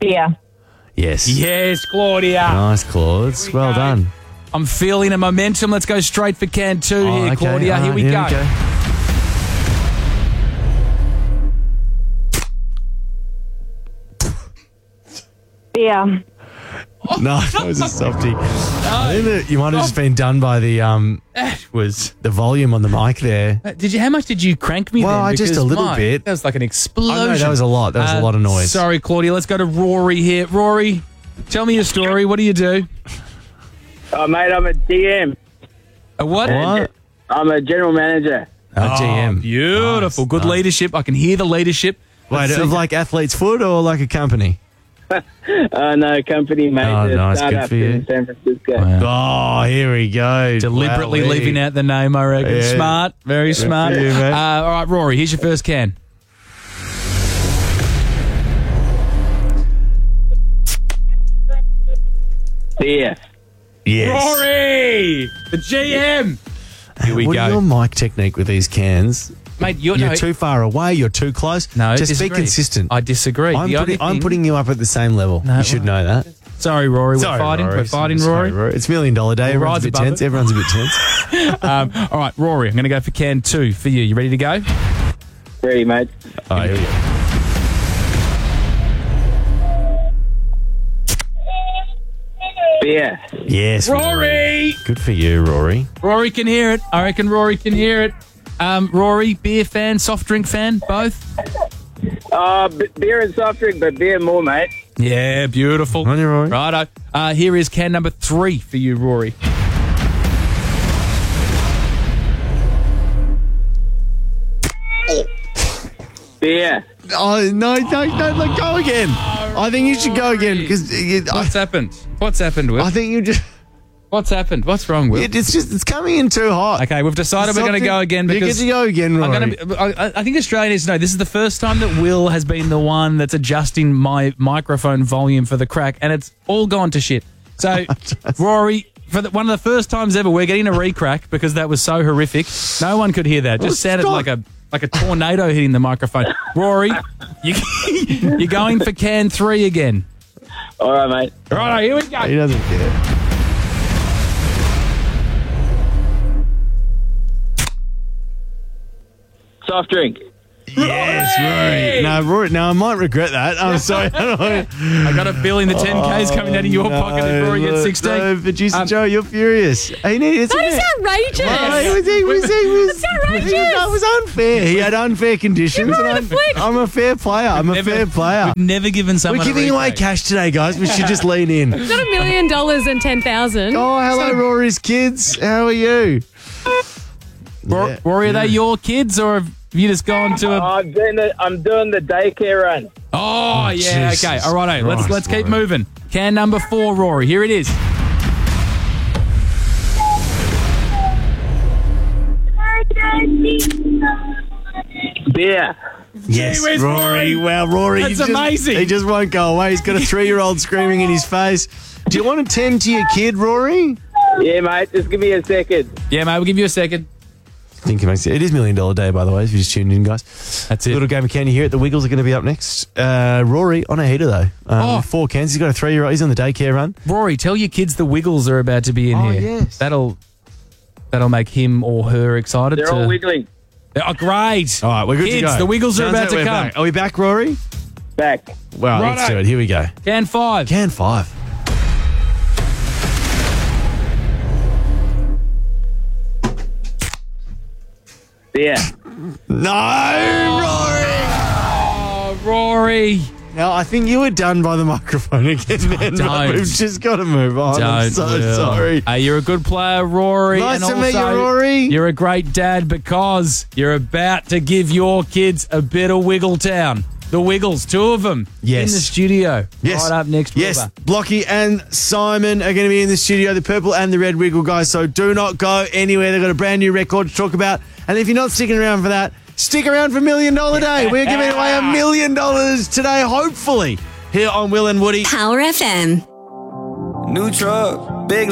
Beer. Yes. Yes, Claudia. Nice, Claude. Well go. done. I'm feeling a momentum. Let's go straight for can 2 here, okay, Claudia. all Here right, we go. Beer. No, that was a softie. I think that you might have just been done by the the volume on the mic there. How much did you crank me Well, then? just Because a little bit. That was like an explosion. I know, that was a lot. That was a lot of noise. Sorry, Claudia. Let's go to Rory here. Rory, tell me your story. What do you do? Oh, mate, I'm a DM. A what? I'm a general manager. GM. Beautiful. Good leadership. I can hear the leadership. Wait, of like Athlete's Foot or like a company? No, company, mate. Oh, A nice. Good startup for you. in San Francisco. Oh, here we go. Deliberately Wowee. leaving out the name, I reckon. Yeah. Smart. Very smart. for you, mate. All right, Rory, here's your first can. Beer. Yes. Rory! The GM! Here we What go. is your mic technique with these cans? Mate, You're too far away. You're too close. No, just disagree. be consistent. I disagree. I'm putting you up at the same level. No, you should know that. Sorry, Rory. We're fighting. Rory. We're fighting, Sorry, Rory. It's $1 Million Day. Everyone's a bit above tense. it. Everyone's a bit tense. All right, Rory, I'm going to go for can 2 for you. You ready to go? Ready, mate. Oh, here we go. Beer. Yes, Rory! Good for you, Rory. Rory can hear it. I reckon Rory can hear it. Rory, beer fan, soft drink fan, both? Beer and soft drink, but beer more, mate. Yeah, beautiful. On you, Rory. Righto. Here is can number 3 for you, Rory. Beer. Oh, no, let go again. I think you should go again because What's happened? What's happened, Will? I think you just. What's happened? What's wrong, Will? It's coming in too hot. Okay, we've decided we're going to go again You get because to go again, Rory. I think Australia needs to know this is the first time that Will has been the one that's adjusting my microphone volume for the crack, and it's all gone to shit. So, Rory, for one of the first times ever, we're getting a re-crack because that was so horrific. No one could hear that. It just sounded like a tornado hitting the microphone. Rory, you're going for can 3 again. All right, mate. All right, here we go. He doesn't care. Soft drink. Yes, Rory. No, Rory. No, I might regret that. I'm sorry. I got a feeling the 10K's coming out of your pocket if Rory gets 16. No, producer Joe, you're furious. That is outrageous. It's outrageous. That was unfair. He had unfair conditions. Give Rory and the flick. I'm a fair player. I'm a fair player. We've never given someone We're giving a away re-crack. cash today, guys. We should just lean in. Got $1 million and 10,000. Oh, hello, Rory's kids. How are you? Yeah. Rory, are they your kids or have you just gone to a... I'm doing the daycare run. Oh, yeah, Jesus okay. All right, let's Christ, keep Rory. moving. Can number 4, Rory. Here it is. Beer. Yes, where's Rory. Rory? Wow, Rory. That's he's amazing. He just won't go away. He's got a 3-year-old screaming in his face. Do you want to tend to your kid, Rory? Yeah, mate. Just give me a second. Yeah, mate, we'll give you a second. I think it makes it. It is $1 Million Day, by the way, if you just tuned in, guys. That's it. Little game of candy here at the Wiggles are going to be up next. Rory on a heater, though. 4 cans. He's got a 3-year-old. He's on the daycare run. Rory, tell your kids the Wiggles are about to be in here. Yes. That'll make him or her excited. They're all wiggling. Oh, great. All right, we're good Kids, to go. the Wiggles are Sounds about like to we're come. back. Are we back, Rory? Back. Well, let's Righto. do it. Here we go. Can 5. Can 5. Beer. No, Rory! Oh, Rory. Now, I think you were done by the microphone again. Man. Don't. We've just got to move on. I'm so Will. sorry. You're a good player, Rory. Nice and to meet you, also, Rory. You're a great dad because you're about to give your kids a bit of Wiggletown. The Wiggles, 2 of them Yes. in the studio. Yes. Right up next. Yes, Wilbur. Blocky and Simon are going to be in the studio, the purple and the red Wiggle guys, so do not go anywhere. They've got a brand new record to talk about. And if you're not sticking around for that, stick around for $1 Million Day. We're giving away $1 million today, hopefully, here on Will and Woody. Power FM. New truck, big